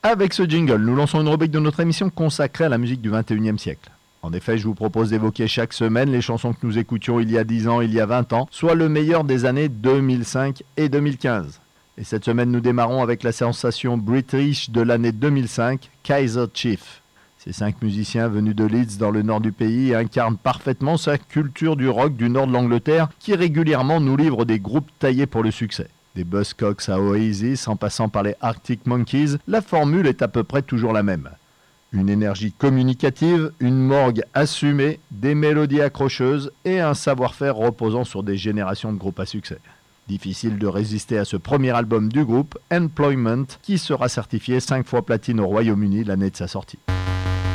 Avec ce jingle, nous lançons une rubrique de notre émission consacrée à la musique du 21e siècle. En effet, je vous propose d'évoquer chaque semaine les chansons que nous écoutions il y a 10 ans, il y a 20 ans, soit le meilleur des années 2005 et 2015. Et cette semaine, nous démarrons avec la sensation british de l'année 2005, Kaiser Chief. Ces 5 musiciens venus de Leeds dans le nord du pays incarnent parfaitement sa culture du rock du nord de l'Angleterre qui régulièrement nous livre des groupes taillés pour le succès. Des Buzzcocks à Oasis en passant par les Arctic Monkeys, la formule est à peu près toujours la même. Une énergie communicative, une morgue assumée, des mélodies accrocheuses et un savoir-faire reposant sur des générations de groupes à succès. Difficile de résister à ce premier album du groupe, Employment, qui sera certifié 5 fois platine au Royaume-Uni l'année de sa sortie.